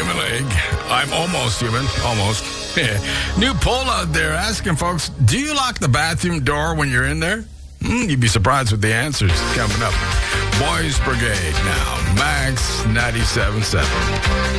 Human League. I'm almost human. Almost. New poll out there asking folks, do you lock the bathroom door when you're in there? You'd be surprised with the answers coming up. Boys Brigade now. Max 97.7.